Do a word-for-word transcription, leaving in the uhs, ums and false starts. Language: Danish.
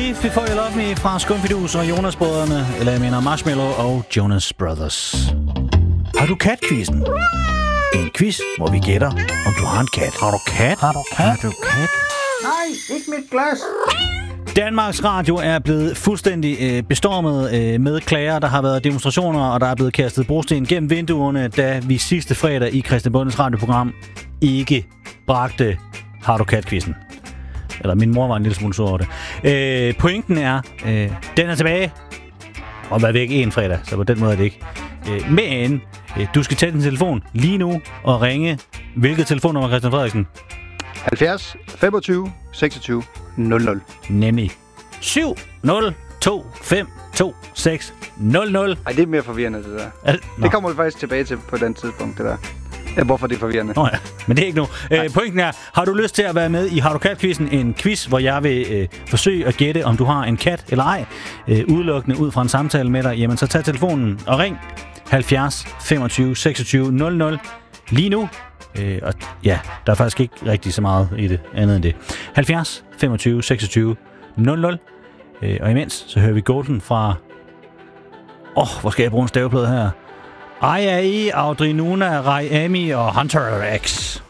Believe Before You Love Me fra Skumfidus og Jonas Brødrene, eller jeg mener Marshmello og Jonas Brothers. Har du kat-quizzen? En quiz, hvor vi gætter, om du har en kat. Har du kat? Har du kat? Har du kat? Nej, ikke mit glas. Danmarks Radio er blevet fuldstændig øh, bestormet øh, med klager. Der har været demonstrationer, og der er blevet kastet brosten gennem vinduerne, da vi sidste fredag i Christian Bondes radioprogram ikke bragte Har du kat-quizzen. Eller min mor var en lille smule sur over det. Øh, pointen er, øh, den er tilbage og var væk en fredag, så på den måde er det ikke. Øh, men øh, du skal tage din telefon lige nu og ringe. Hvilket telefonnummer, Christian Frederiksen? halvfjerds femogtyve seksogtyve nul nul. Nemlig syv nul to fem to seks nul nul. Ej, det er mere forvirrende, det der. Al- det kommer vi faktisk tilbage til på den tidspunkt, det der. Ja, hvorfor det er forvirrende. Nå ja, men det er ikke nu. Øh, pointen er, har du lyst til at være med i Har du kat-quizzen? En quiz, hvor jeg vil øh, forsøge at gætte, om du har en kat eller ej. Øh, udelukkende ud fra en samtale med dig. Jamen, så tag telefonen og ring halvfjerds femogtyve seksogtyve nul nul lige nu. Øh, og ja, der er faktisk ikke rigtig så meget i det andet end det. halvfjerds femogtyve seksogtyve nul nul. Øh, og imens, så hører vi Golden fra... Åh, oh, hvor skal jeg bruge en staveplade her? Aya E, Audrey Nuna, Rai Ami og Hunter X.